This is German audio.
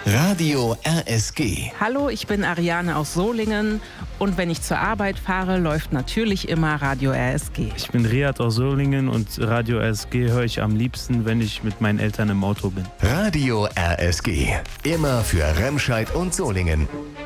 Radio RSG. Hallo, ich bin Ariane aus Solingen und wenn ich zur Arbeit fahre, läuft natürlich immer Radio RSG. Ich bin Riyad aus Solingen und Radio RSG höre ich am liebsten, wenn ich mit meinen Eltern im Auto bin. Radio RSG. Immer für Remscheid und Solingen.